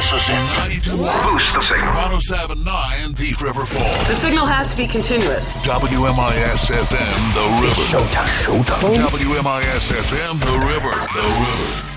This is it. 92. Boost the signal. 1079 Thief River Falls. The signal has to be continuous. WMIS FM, The River. It's showtime. WMIS FM, The River.